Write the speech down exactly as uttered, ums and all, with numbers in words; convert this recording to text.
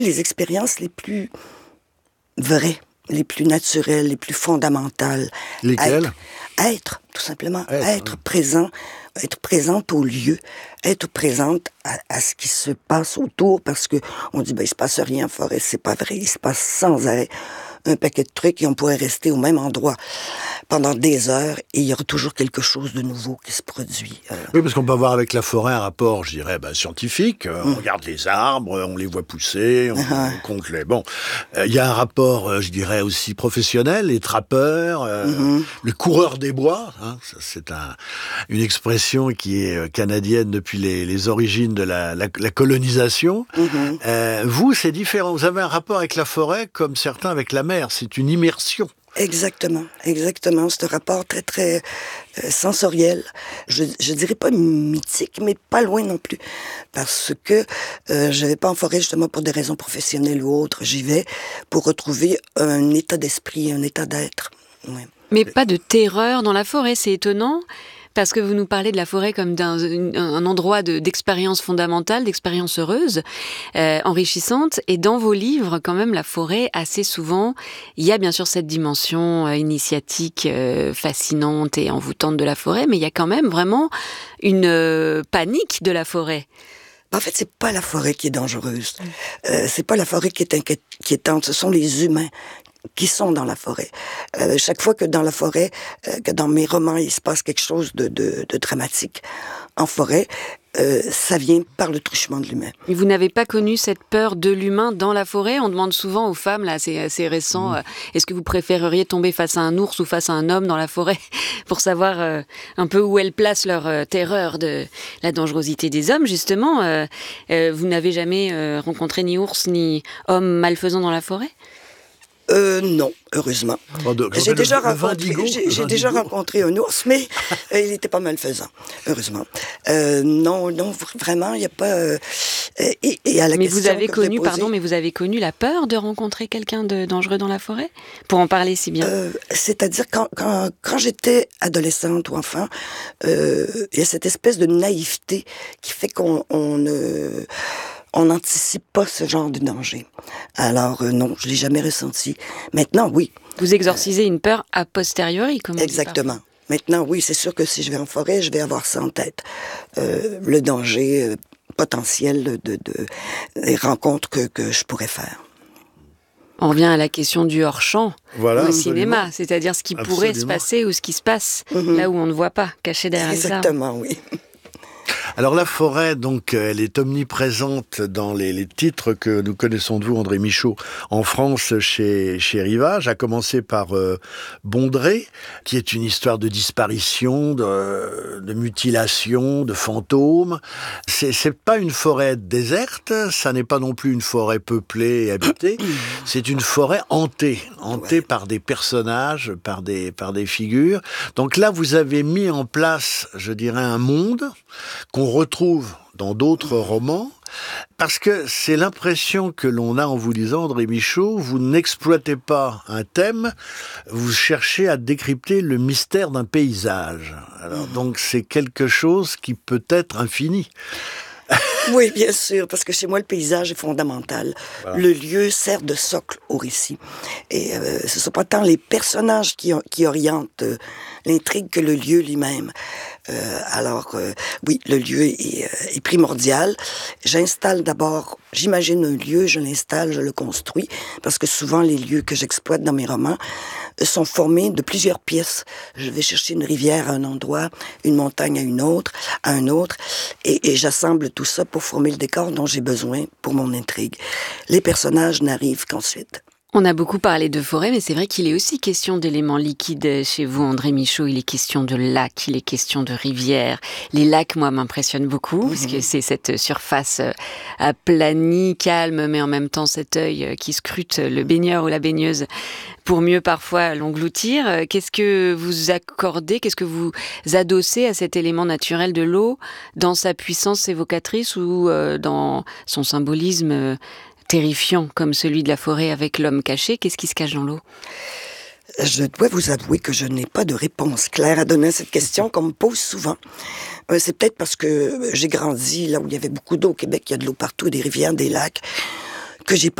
Les expériences les plus vraies, les plus naturelles, les plus fondamentales. Lesquelles? Être, être, tout simplement. Être, être hein. présent, être présente au lieu, être présente à, à ce qui se passe autour, parce que on dit, ben, il se passe rien en forêt. C'est pas vrai. Il se passe sans arrêt un paquet de trucs et on pourrait rester au même endroit pendant des heures et il y aura toujours quelque chose de nouveau qui se produit. Euh... Oui, parce qu'on peut avoir avec la forêt un rapport, je dirais, ben, scientifique. Euh, Mm. On regarde les arbres, on les voit pousser, on, Uh-huh. on compte les... Bon, il euh, y a un rapport, euh, je dirais, aussi professionnel, les trappeurs, euh, Mm-hmm. le coureur des bois. Hein, ça, c'est un, une expression qui est canadienne depuis les, les origines de la, la, la colonisation. Mm-hmm. Euh, vous, c'est différent. Vous avez un rapport avec la forêt comme certains avec la mer. C'est une immersion. Exactement, exactement. C'est un rapport très, très euh, sensoriel. Je, je dirais pas mythique, mais pas loin non plus. Parce que euh, je vais pas en forêt justement pour des raisons professionnelles ou autres. J'y vais pour retrouver un état d'esprit, un état d'être. Ouais. Mais pas de terreur dans la forêt, c'est étonnant. Parce que vous nous parlez de la forêt comme d'un un endroit de, d'expérience fondamentale, d'expérience heureuse, euh, enrichissante. Et dans vos livres, quand même, la forêt, assez souvent, il y a bien sûr cette dimension euh, initiatique, euh, fascinante et envoûtante de la forêt, mais il y a quand même vraiment une euh, panique de la forêt. En fait, c'est pas la forêt qui est dangereuse. Euh, c'est pas la forêt qui est inquiétante. Ce sont les humains qui sont dans la forêt. Euh, chaque fois que dans la forêt, euh, que dans mes romans, il se passe quelque chose de, de, de dramatique en forêt, euh, ça vient par le truchement de l'humain. Et vous n'avez pas connu cette peur de l'humain dans la forêt? On demande souvent aux femmes, là, c'est assez récent, mmh. euh, est-ce que vous préféreriez tomber face à un ours ou face à un homme dans la forêt pour savoir euh, un peu où elles placent leur euh, terreur de la dangerosité des hommes, justement. Euh, euh, vous n'avez jamais euh, rencontré ni ours ni homme malfaisant dans la forêt? Euh, non, heureusement. Oh, de, j'ai déjà, le, rencontré, le j'ai, j'ai déjà rencontré un ours, mais euh, il n'était pas malfaisant, heureusement. Euh, non, non, vraiment, il n'y a pas... Euh, et, et à la mais question vous avez que connu, vous avez pardon, mais vous avez connu la peur de rencontrer quelqu'un de dangereux dans la forêt? Pour en parler si bien. Euh, c'est-à-dire, quand, quand, quand j'étais adolescente ou enfant, euh, il y a cette espèce de naïveté qui fait qu'on on ne... Euh, on n'anticipe pas ce genre de danger. Alors, euh, non, je l'ai jamais ressenti. Maintenant, oui. Vous exorcisez euh, une peur a posteriori, comme on exactement. dit parfois. Maintenant, oui, c'est sûr que si je vais en forêt, je vais avoir ça en tête. Euh, le danger euh, potentiel de, de, de, des rencontres que, que je pourrais faire. On revient à la question du hors-champ, voilà, au cinéma, c'est-à-dire ce qui absolument. pourrait se passer ou ce qui se passe, mm-hmm. là où on ne voit pas, caché derrière les arbres. Exactement, oui. Alors la forêt, donc, elle est omniprésente dans les, les titres que nous connaissons de vous, André Michaud, en France chez, chez Rivage, à commencer par euh, Bondrée, qui est une histoire de disparition, de, de mutilation, de fantômes. C'est, c'est pas une forêt déserte, ça n'est pas non plus une forêt peuplée et habitée, c'est une forêt hantée, hantée ouais. par des personnages, par des, par des figures. Donc là, vous avez mis en place, je dirais, un monde qu'on retrouve dans d'autres romans, parce que c'est l'impression que l'on a en vous lisant, André Michaud, vous n'exploitez pas un thème, vous cherchez à décrypter le mystère d'un paysage. Alors, donc c'est quelque chose qui peut être infini. Oui, bien sûr, parce que chez moi, le paysage est fondamental. Voilà. Le lieu sert de socle au récit. Et euh, ce ne sont pas tant les personnages qui, qui orientent euh, l'intrigue que le lieu lui-même. Euh, alors, euh, oui, le lieu est, euh, est primordial. J'installe d'abord, j'imagine un lieu, je l'installe, je le construis, parce que souvent, les lieux que j'exploite dans mes romans sont formés de plusieurs pièces. Je vais chercher une rivière à un endroit, une montagne à une autre, à un autre, et, et j'assemble tout ça pour former le décor dont j'ai besoin pour mon intrigue. Les personnages n'arrivent qu'ensuite. On a beaucoup parlé de forêt, mais c'est vrai qu'il est aussi question d'éléments liquides chez vous, André Michaud. Il est question de lacs, il est question de rivières. Les lacs, moi, m'impressionnent beaucoup, mmh. parce que c'est cette surface aplanie, calme, mais en même temps cet œil qui scrute le baigneur ou la baigneuse pour mieux parfois l'engloutir. Qu'est-ce que vous accordez, qu'est-ce que vous adossez à cet élément naturel de l'eau dans sa puissance évocatrice ou euh, dans son symbolisme euh, terrifiant comme celui de la forêt avec l'homme caché? Qu'est-ce qui se cache dans l'eau? Je dois vous avouer que je n'ai pas de réponse claire à donner à cette question qu'on me pose souvent. Euh, c'est peut-être parce que j'ai grandi là où il y avait beaucoup d'eau. Au Québec, il y a de l'eau partout, des rivières, des lacs, que j'ai